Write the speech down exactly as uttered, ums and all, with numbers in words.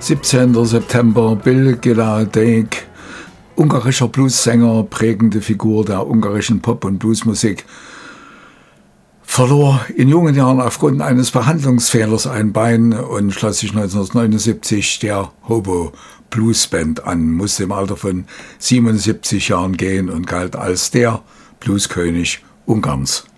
siebzehnten September, Bill Gilladeg, ungarischer Bluessänger, prägende Figur der ungarischen Pop- und Bluesmusik, verlor in jungen Jahren aufgrund eines Behandlungsfehlers ein Bein und schloss sich neunzehnhundertneunundsiebzig der Hobo Blues Band an, musste im Alter von siebenundsiebzig Jahren gehen und galt als der Blueskönig Ungarns.